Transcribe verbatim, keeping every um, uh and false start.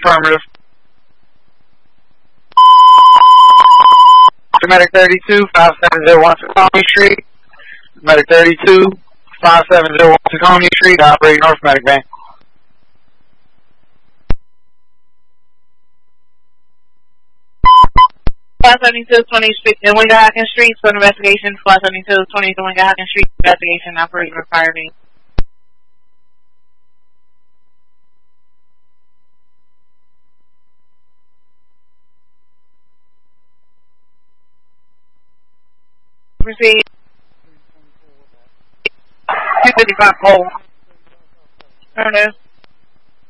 Affirmative. Medic thirty-two, five seven zero one Tacony Street. Medic thirty-two, five seven zero one Tacony Street, operating North Medic Van. five seventy-two, twentieth Street, and Wingahaken Street, for investigation. five seventy-two, twentieth Wingahaken Street, investigation, operating fire van. Proceed. two fifty-five pole. Affirmative.